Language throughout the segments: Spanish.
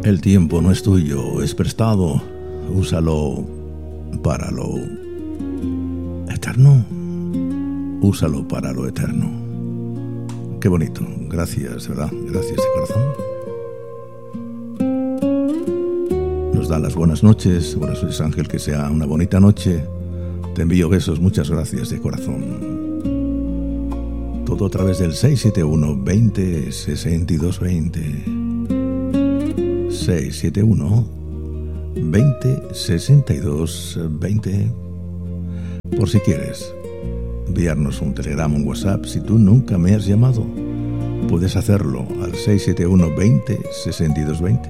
El tiempo no es tuyo, es prestado. Úsalo para lo eterno. Úsalo para lo eterno. Qué bonito. Gracias, ¿verdad? Gracias de corazón. Nos dan las buenas noches. Buenas noches, Ángel. Que sea una bonita noche. Te envío besos. Muchas gracias de corazón. Todo a través del 671 20 62 20. 671 20 62 20. Por si quieres enviarnos un telegrama, un WhatsApp, si tú nunca me has llamado, puedes hacerlo al 671 20 62 20.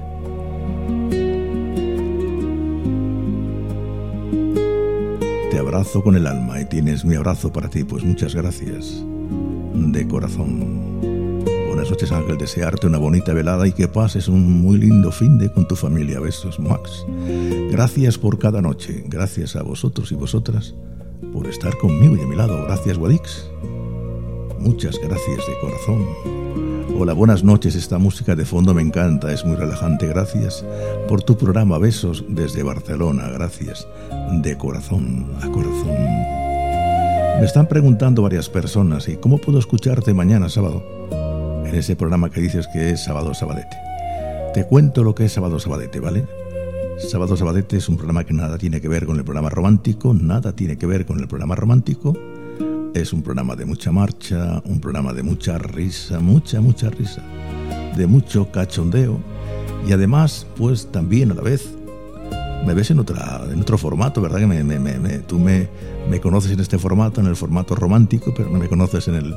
Te abrazo con el alma y tienes mi abrazo para ti, pues muchas gracias de corazón. Buenas noches, Ángel, desearte una bonita velada y que pases un muy lindo finde con tu familia. Besos, Max. Gracias por cada noche. Gracias a vosotros y vosotras por estar conmigo y a mi lado. Gracias, Guadix. Muchas gracias de corazón. Hola, buenas noches. Esta música de fondo me encanta, es muy relajante. Gracias por tu programa. Besos desde Barcelona. Gracias de corazón a corazón. Me están preguntando varias personas, ¿y cómo puedo escucharte mañana sábado? En ese programa que dices que es Sábado Sabadete. Te cuento lo que es Sábado Sabadete, ¿vale? Sábado Sabadete es un programa que nada tiene que ver con el programa romántico, nada tiene que ver con el programa romántico. Es un programa de mucha marcha, un programa de mucha risa, mucha risa, de mucho cachondeo. Y además, pues también a la vez, me ves en otro formato, ¿verdad? Que tú me conoces en este formato, en el formato romántico, pero no me conoces en el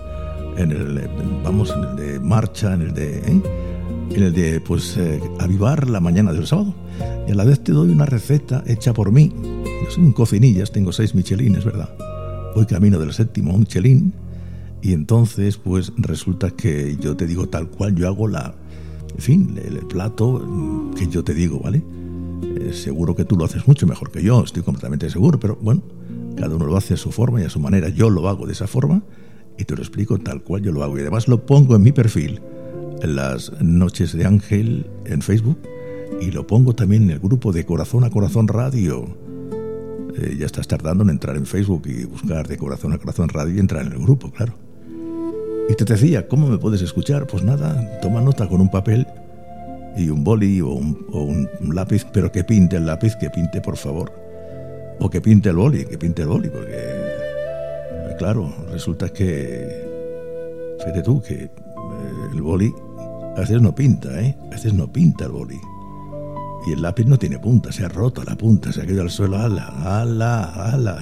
de marcha, en el de avivar la mañana del sábado. Y a la vez te doy una receta hecha por mí. Yo soy un cocinillas, tengo 6 Michelines, ¿verdad? Voy camino del 7º Michelin. Y entonces pues resulta que yo te digo tal cual yo hago el plato que yo te digo, ¿vale? Seguro que tú lo haces mucho mejor que yo, estoy completamente seguro, pero bueno, cada uno lo hace a su forma y a su manera. Yo lo hago de esa forma y te lo explico tal cual yo lo hago. Y además lo pongo en mi perfil, en las noches de Ángel en Facebook, y lo pongo también en el grupo de Corazón a Corazón Radio. Ya estás tardando en entrar en Facebook y buscar de Corazón a Corazón Radio y entrar en el grupo, claro. Y te decía, ¿cómo me puedes escuchar? Pues nada, toma nota con un papel y un boli o un lápiz, pero que pinte el lápiz, que pinte por favor, o que pinte el boli, porque claro, resulta que fíjate tú que el boli a veces no pinta, a veces no pinta el boli, y el lápiz no tiene punta, se ha roto la punta, se ha caído al suelo, ala,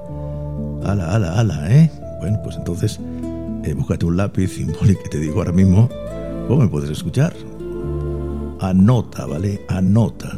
bueno, pues entonces búscate un lápiz y un boli, que te digo ahora mismo cómo me puedes escuchar. Anota, ¿vale? Anota.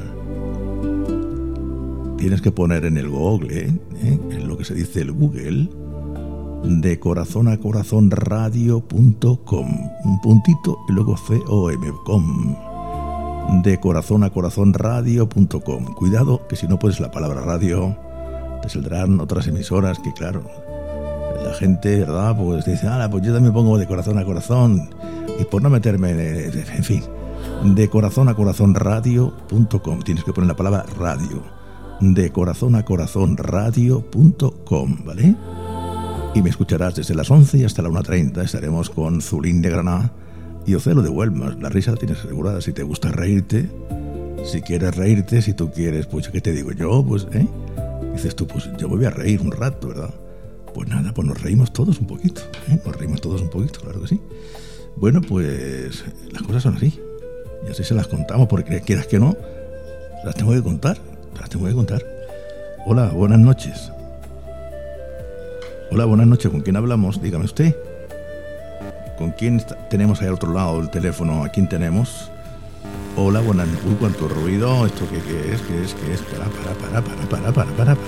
Tienes que poner en el Google, en lo que se dice el Google, de corazón a corazón radio.com, un puntito y luego com, de corazón a corazón radio.com. Cuidado que si no pones la palabra radio te saldrán otras emisoras que claro, la gente, ¿verdad? Pues dice, pues yo también pongo de corazón a corazón, y por no meterme en fin, de corazón a corazón radio.com. Tienes que poner la palabra radio, de corazón a corazón radio.com, ¿vale? Y me escucharás desde las 11 y hasta la 1:30. Estaremos con Zulín de Granada y Ocelo de Huelva. La risa la tienes asegurada. Si te gusta reírte, si quieres reírte, si tú quieres, pues ¿qué te digo yo? Pues, dices tú, pues yo me voy a reír un rato, ¿verdad? Pues nada, pues nos reímos todos un poquito, nos reímos todos un poquito, claro que sí. Bueno, pues las cosas son así. Y así se las contamos, porque quieras que no, las tengo que contar. Hola, buenas noches. Hola, buenas noches. ¿Con quién hablamos? Dígame usted. ¿Con quién tenemos ahí al otro lado del teléfono? ¿A quién tenemos? Hola, buenas noches. Uy, cuánto ruido. ¿Esto qué es? ¿Qué es? Para.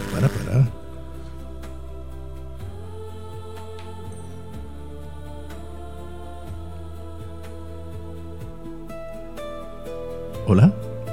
¿Hola?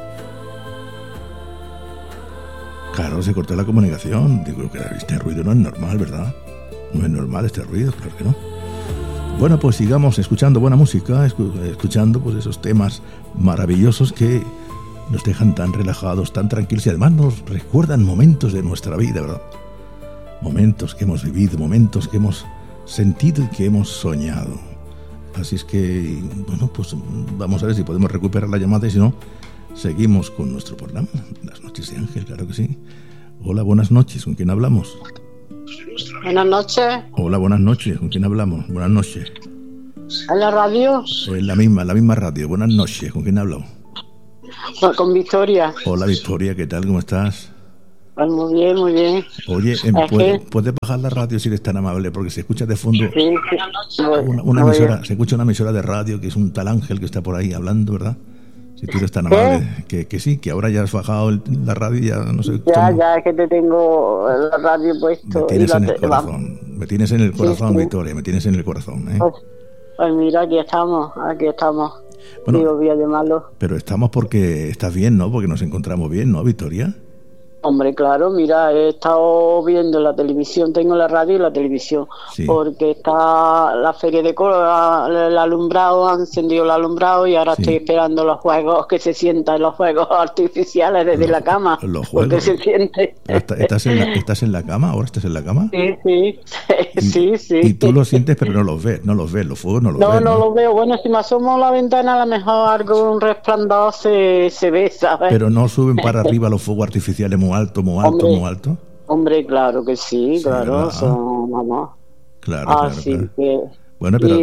Claro, se cortó la comunicación. Digo que este ruido no es normal, ¿verdad? No es normal este ruido, claro que no. Bueno, pues sigamos escuchando buena música, escuchando pues esos temas maravillosos que nos dejan tan relajados, tan tranquilos y además nos recuerdan momentos de nuestra vida, ¿verdad? Momentos que hemos vivido, momentos que hemos sentido y que hemos soñado. Así es que, bueno, pues vamos a ver si podemos recuperar la llamada y si no, seguimos con nuestro programa. Las noches de Ángel, claro que sí. Hola, buenas noches, ¿con quién hablamos? Buenas noches. Hola, buenas noches, ¿con quién hablamos? Buenas noches. ¿En la radio? En la misma radio. Buenas noches, ¿con quién hablo? Con Victoria. Hola, Victoria, ¿qué tal? ¿Cómo estás? Pues muy bien, muy bien. Oye, ¿puedes bajar la radio si eres tan amable? Porque se escucha de fondo una emisora, se escucha una emisora de radio que es un tal Ángel que está por ahí hablando, ¿verdad? Si tú eres tan amable, que sí, que ahora ya has bajado la radio y ya no sé. Ya es que te tengo la radio puesto. Me tienes en el corazón, me tienes en el corazón, sí. Victoria, me tienes en el corazón, ¿eh? Pues mira, aquí estamos. Bueno, digo, voy a llamarlo. Pero estamos porque estás bien, ¿no? Porque nos encontramos bien, ¿no, Victoria? Hombre, claro, mira, he estado viendo la televisión, tengo la radio y la televisión, sí. Porque está la feria de Córdoba, el alumbrado, han encendido el alumbrado y ahora sí. Estoy esperando los juegos, que se sientan los juegos artificiales desde la cama. Los juegos. Porque se siente. ¿Estás en la cama? ¿Ahora estás en la cama? Sí. Sí. Y tú los sientes, pero no los ves, los fuegos no los ves. No los veo. Bueno, si me asomo a la ventana, a lo mejor algo, un resplandor se ve, ¿sabes? Pero no suben para arriba los fuegos artificiales muy alto. Hombre, claro que sí, claro, son, vamos. Claro. Que, bueno, pero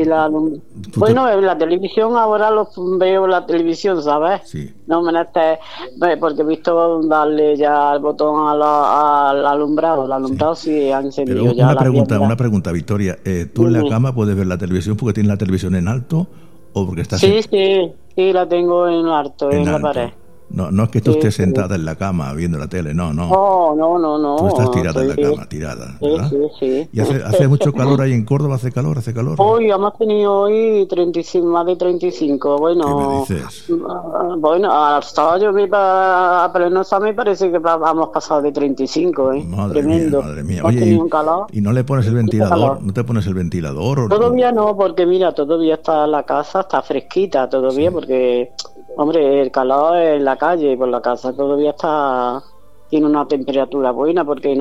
en la televisión ahora veo la televisión, ¿sabes? Sí. No me porque he visto darle ya el botón al alumbrado. El alumbrado sí ha encendido. Pero ya una pregunta, Victoria. ¿Tú en la cama puedes ver la televisión porque tienes la televisión en alto o porque estás Sí, la tengo en alto, en la pared. No es que tú estés sentada en la cama viendo la tele, no. No. Tú estás tirada en la cama, tirada, ¿verdad? Sí. ¿Y hace mucho calor ahí en Córdoba? ¿Hace calor? Hoy hemos tenido más de 35. Bueno, ¿qué me dices? Bueno, hasta yo a pleno examen parece que hemos pasado de 35, Tremendo. Madre mía. Oye, ¿y no le pones el ventilador? ¿No te pones el ventilador? Todavía no, porque mira, todavía está la casa, está fresquita todavía, sí. Porque... Hombre, el calor en la calle y por la casa todavía tiene una temperatura buena, porque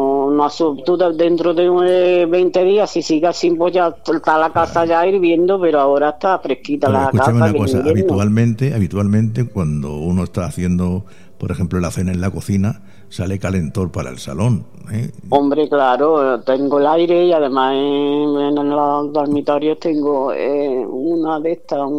tú dentro de 20 días, si sigas sin, pues ya está la casa ya hirviendo, pero ahora está fresquita la casa. Escúchame una cosa, habitualmente cuando uno está haciendo, por ejemplo, la cena en la cocina, sale calentor para el salón, ¿eh? Hombre, claro, tengo el aire y además en los dormitorios tengo una de estas,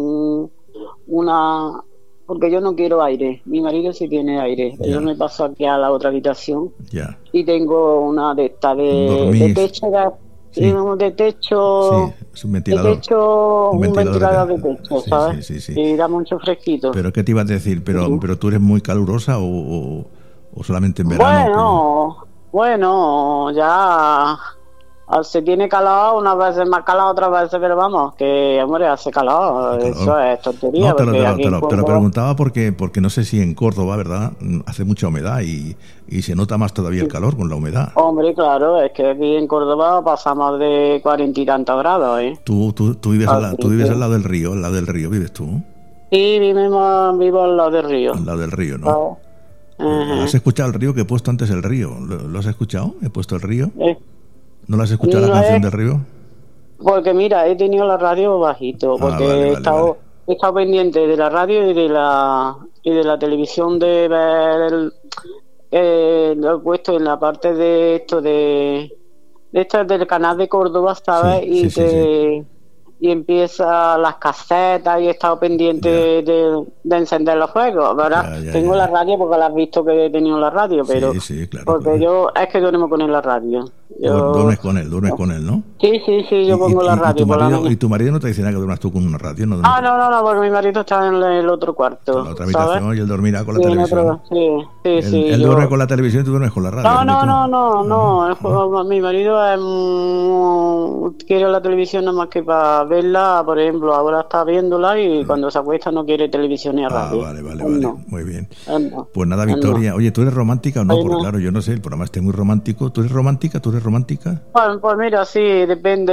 porque yo no quiero aire, mi marido sí tiene aire, yo me paso aquí a la otra habitación y tengo una de estas de techo, de techo, es un ventilador, un ventilador de techo, ¿sabes? Sí. Y da mucho fresquito. Pero ¿qué te iba a decir? Pero tú eres muy calurosa o solamente en verano. Bueno, ya se tiene calor, unas veces más calor, otras veces, pero vamos, que hombre, hace calor. Eso es tontería. No, te lo preguntaba porque no sé si en Córdoba, ¿verdad? Hace mucha humedad y se nota más todavía el calor con la humedad. Hombre, claro, es que aquí en Córdoba pasamos de 40 y tantos grados, Tú vives al lado del río, ¿vives tú? Sí, vivo al lado del río. Al lado del río, ¿no? ¿Has escuchado el río que he puesto antes el río? ¿Lo has escuchado? He puesto el río. ¿No la has escuchado la canción del río? Porque mira, he tenido la radio bajito, porque he estado pendiente de la radio y de la televisión, de ver lo he puesto en la parte de esto del canal de Córdoba, ¿sabes? Y empieza las casetas y he estado pendiente de encender los juegos, ¿verdad? Tengo la radio porque la has visto que he tenido la radio, pero claro, porque yo es que duermo con la radio. Duermes con él, ¿no? Sí, yo pongo la radio por la mañana. ¿Y tu marido no te dice nada que duermas tú con una radio? No, porque mi marido está en el otro cuarto. En la otra habitación, ¿sabes? Y él dormirá con la televisión. Él duerme con la televisión y tú duermes con la radio. No. Mi marido quiere la televisión nada más que para verla, por ejemplo, ahora está viéndola y cuando se acuesta no quiere televisión ni radio. Vale, muy bien. Pues nada, Victoria, oye, ¿tú eres romántica o no? Porque claro, yo no sé, el programa está muy romántico. ¿Tú eres romántica? Pues mira, sí, depende.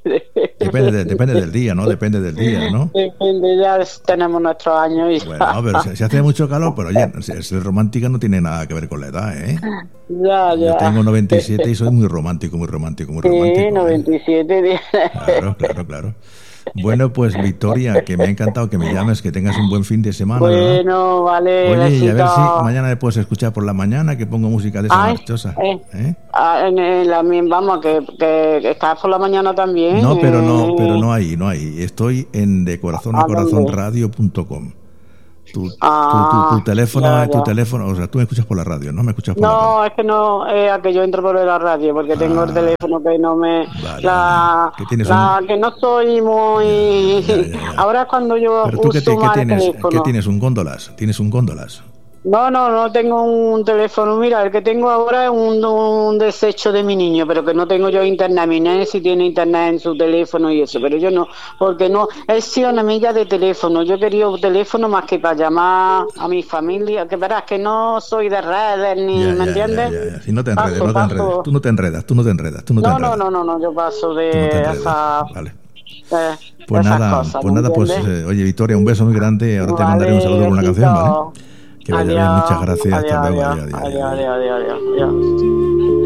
Depende del día, ¿no? Depende del día, ¿no? Depende, ya tenemos nuestros años y bueno, pero si hace mucho calor, pero oye, ser romántica no tiene nada que ver con la edad, ¿eh? Ya. Yo tengo 97 y soy muy romántico. Sí, 97. Claro. Bueno, pues Victoria, que me ha encantado que me llames, que tengas un buen fin de semana. Bueno, ¿verdad? vale. Oye, besito. y a ver si mañana me puedes escuchar por la mañana, que pongo música de esa marchosa. Vamos, que estás por la mañana también. No, pero no ahí. Estoy en decorazonradio.com. Tu teléfono, o sea, tú me escuchas por la radio, ¿no? Me escuchas por la radio. No, es que no, a que yo entro por la radio, porque tengo el teléfono que no me... que no soy muy... Ya. Ahora es cuando yo ¿Pero tú uso más el teléfono. ¿Qué tienes? ¿Un góndolas? ¿Tienes un góndolas? No tengo un teléfono. Mira, el que tengo ahora es un desecho de mi niño, pero que no tengo yo internet. Mi nene sí tiene internet en su teléfono y eso, pero yo no, porque no, él sí una milla de teléfono. Yo quería un teléfono más que para llamar a mi familia, que verás que no soy de redes ni, ¿me entiendes? Ya. Si no te enredes, Tú no te enredas. No, yo paso de esa... Vale. Pues nada, oye, Victoria, un beso muy grande. Ahora te mandaré un saludo con una canción, ¿vale? Que vaya bien, muchas gracias. Hasta luego. Adiós.